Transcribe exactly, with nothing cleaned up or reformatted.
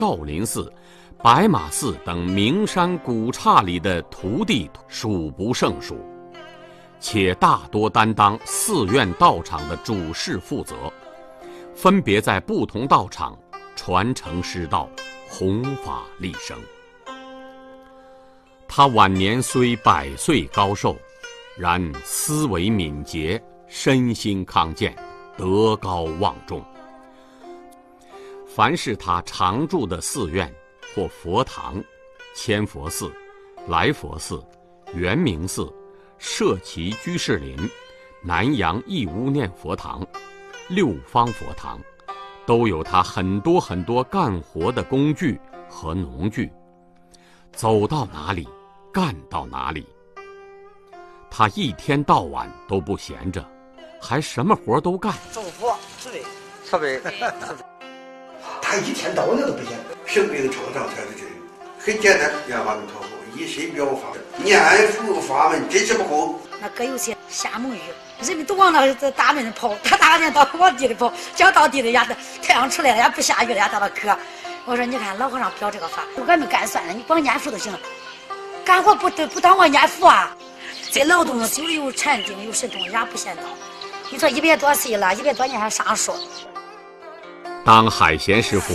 少林寺、白马寺等名山古刹里的徒弟数不胜数，且大多担当寺院道场的主事负责，分别在不同道场传承师道，弘法利生。他晚年虽百岁高寿，然思维敏捷，身心康健，德高望重。凡是他常住的寺院或佛堂，千佛寺、来佛寺、圆明寺、社稷居士林、南阳义乌念佛堂、六方佛堂，都有他很多很多干活的工具和农具，走到哪里干到哪里。他一天到晚都不闲着，还什么活都干。 祝福，对， 特别。 他一天到晚都不闲，生病创伤才是这个，很简单，两法门托付，以身表法，念佛法门真是不空。 那搁有些瞎蒙语，人们都往那大门跑，他大人到往地里跑，讲到地里呀，太阳出来了也不下雨了呀，到那渴。我说你看老和尚表这个法，我俺们干算了，你光念佛就行了，干活不不当我念佛啊。这劳动久了有禅定有神通也不嫌早。你说一百多岁了，一百多年还上树。 当海贤师傅